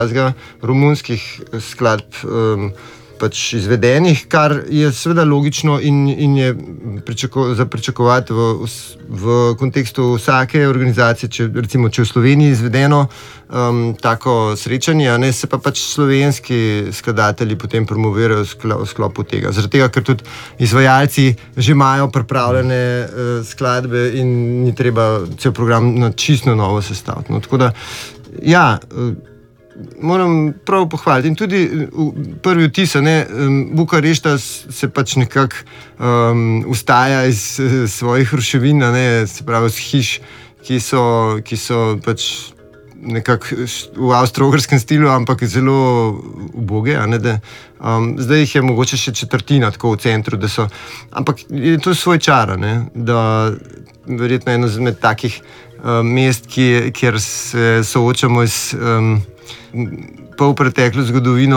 romunskih skladb pač izvedenih, kar je seveda logično in je za pričakovati v kontekstu vsake organizacije, recimo, če v Sloveniji izvedeno tako srečanje, ne, se pa pač slovenski skladatelji potem promovirajo v sklopu tega. Zaradi tega, ker tudi izvajalci že imajo pripravljene skladbe in ni treba cel program na čisto novo sestaviti. No, tako da, ja, moram prav pohvaliti. In tudi prvi vtis, Bukarešta se pač nekako vstaja iz svojih ruševin, se pravi z hiš, ki so pač nekako v avstro-ogrskem stilu, ampak zelo uboge. Zdaj jih je mogoče še četrtina tako v centru, ampak je to svoj čar, da verjetno eno izmed takih mest, kjer se soočamo s polpreteklo zgodovino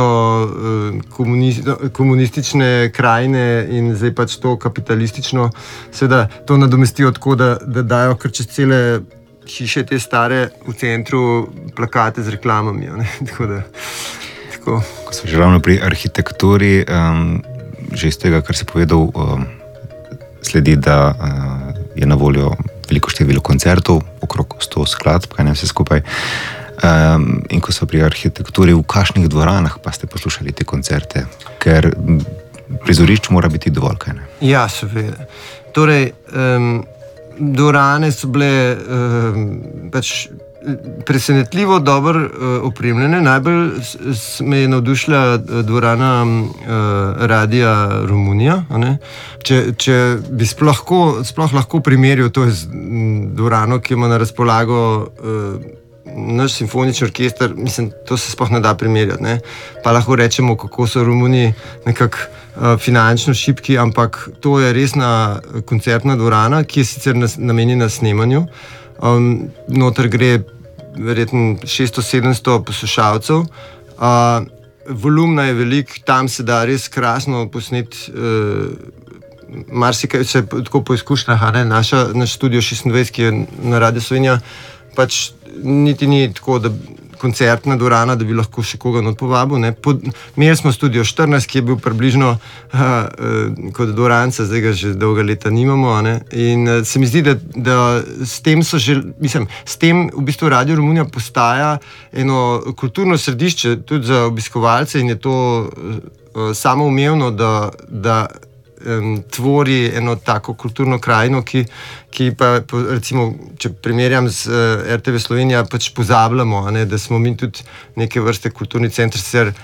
komunistične krajine in zdaj pač to kapitalistično, seveda to nadomestijo tako, da dajo kar čez cele hiše te stare v centru plakate z reklamami. Tako. Ko smo že ravno pri arhitekturi, že iz tega, kar si povedal, sledi, da je na voljo veliko število koncertov, okrog 100 skladb, kaj ne vse skupaj. In ko so pri arhitekturi, v kakšnih dvoranah pa ste poslušali te koncerte? Ker prizorišč mora biti dovolj, kaj ne? Ja, seveda. Torej, dvorane so bile pač presenetljivo dobro opremljene. Najbolj me je navdušila dvorana Radia Romunija. Če bi sploh lahko primerjal to z dvorano, ki ima na razpolago naš simfonični orkester, mislim, to se sploh ne da primerjati. Pa lahko rečemo, kako so Romuni nekako finančno šibki, ampak to je resna koncertna dvorana, ki je sicer namenjena snemanju. Noter gre verjetno 600-700 poslušalcev. Volumna je velik, tam se da res krasno posneti marsikaj, se tako po izkušnjah, naš studio 26, ki je na Radiu Slovenija, pač niti ni tako, da koncertna dvorana, da bi lahko še koga povabil. Imeli smo studio 14, ki je bil približno kot dvoranca, zdaj ga že dolga leta nimamo. In se mi zdi, da s tem s tem v bistvu Radio Romunija postaja eno kulturno središče tudi za obiskovalce in je to samoumevno, da tvori eno tako kulturno krajino, ki pa, recimo, če primerjam z RTV Slovenija, pač pozabljamo, da smo mi tudi neke vrste kulturni center. Sicer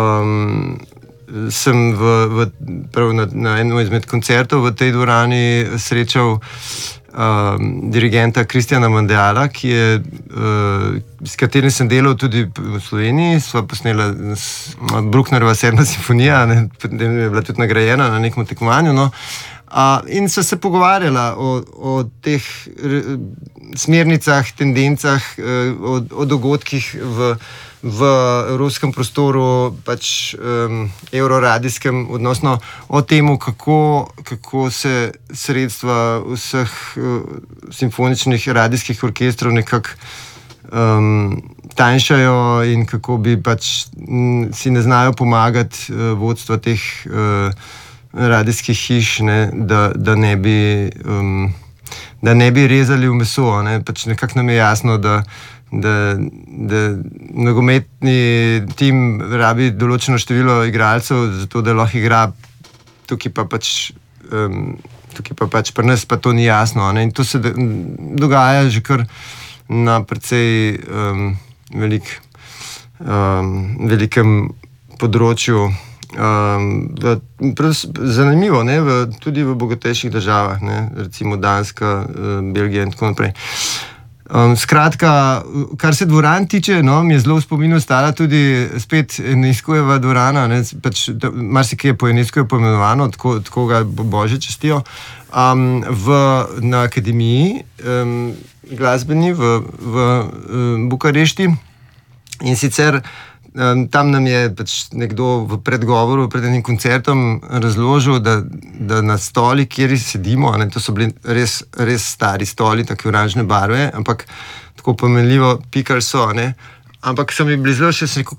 sem na enem izmed koncertov v tej dvorani srečal dirigenta Kristjana Mandejala, s katerim sem delal tudi v Sloveniji. Sva posnela Brucknerjeva 7. simfonija, potem je bila tudi nagrajena na nekem tekmovanju. In so se pogovarjala o teh smernicah, tendencah, o dogodkih v evropskem prostoru, pač evroradijskem, odnosno o tem, kako se sredstva vseh simfoničnih radijskih orkestrov nekako tanjšajo in kako bi pač si ne znajo pomagati vodstva teh radijskih hiš, da ne bi rezali v meso. Pač nekako nam je jasno, da nogometni tim rabi določeno število igralcev, zato da lahko igra, tukaj pa pač pri nas pa to ni jasno. In to se dogaja že kar na precej velikem področju. Zanimivo, tudi v bogatejših državah, recimo Danska, Belgija in tako naprej. Skratka, kar se dvoran tiče, mi je zelo v spominu ostala tudi spet Eniskojeva dvorana, pač marsikaj je po Eniskoju poimenovano, tako ga božje častijo. Na akademiji glasbeni v Bukarešti, in sicer tam nam je pač nekdo v predgovoru pred enim koncertom razložil, da na stoli, kjer sedimo, to so bili res stari stoli, tako oranžne barve, ampak tako pomenljivo pikali so, ampak so mi bili zelo še